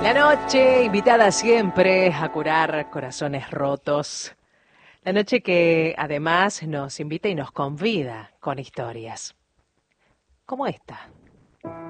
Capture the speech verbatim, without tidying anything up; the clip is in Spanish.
La noche invitada siempre a curar corazones rotos. La noche que además nos invita y nos convida con historias como esta.